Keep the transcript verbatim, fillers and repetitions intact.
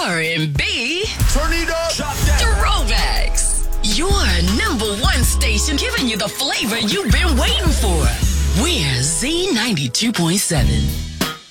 R and B. Turn it up. Throwbacks. Your number one station giving you the flavor you've been waiting for. We're Z ninety-two point seven.